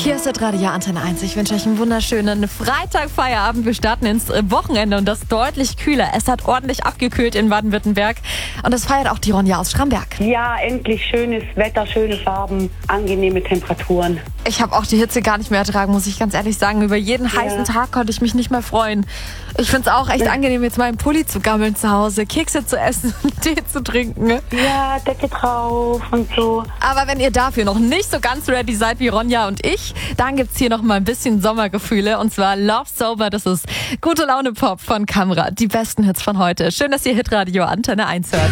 Hier ist der Radio Antenne 1. Ich wünsche euch einen wunderschönen Freitag-Feierabend. Wir starten ins Wochenende und das deutlich kühler. Es hat ordentlich abgekühlt in Baden-Württemberg und das feiert auch die Ronja aus Schramberg. Ja, endlich schönes Wetter, schöne Farben, angenehme Temperaturen. Ich habe auch die Hitze gar nicht mehr ertragen, muss ich ganz ehrlich sagen. Über jeden heißen Tag konnte ich mich nicht mehr freuen. Ich finde es auch echt angenehm, jetzt mal im Pulli zu gammeln zu Hause, Kekse zu essen, Tee zu trinken. Ja, Decke drauf und so. Aber wenn ihr dafür noch nicht so ganz ready seid wie Ronja und ich, dann gibt's hier noch mal ein bisschen Sommergefühle. Und zwar Love Sober, das ist gute Laune Pop von Kamra. Die besten Hits von heute. Schön, dass ihr Hitradio Antenne 1 hört.